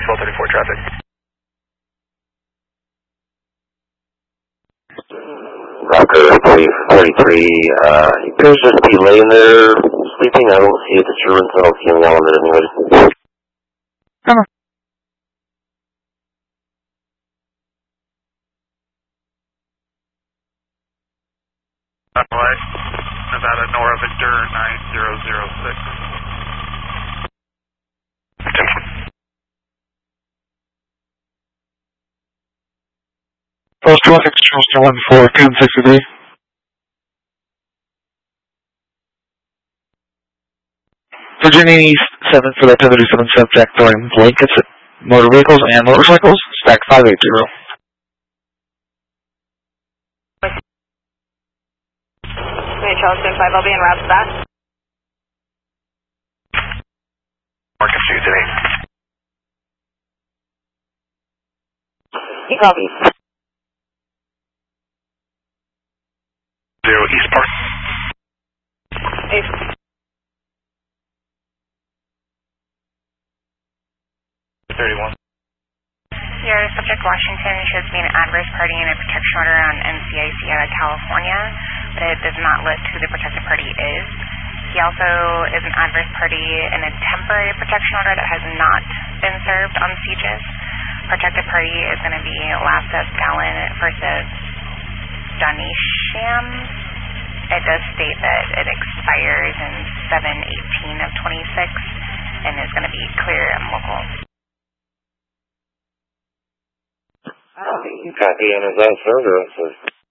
1234 traffic. Rocker 343, he appears just to be laying there sleeping. I don't see a disturbance. I don't see any element anyway. Come on. Nevada Nora Victor 9006. Attention. Post 26, Charleston 14, 1063. Virginia East 7 for that 1037 subject throwing blankets at motor vehicles and motorcycles. Stack 580. Charleston 5, I'll be en route to that. Marcus 2 today. You copy. 0 East Park. East. Your subject Washington shows me an adverse party in a protection order on NCIC out of California, but it does not list who the protected party is. He also is an adverse party in a temporary protection order that has not been served on CGIS. Protected party is going to be Lastas Gallon versus Donisham. It does state that it expires in 7/18 of 26 and is going to be clear and local. Copy, and is that served or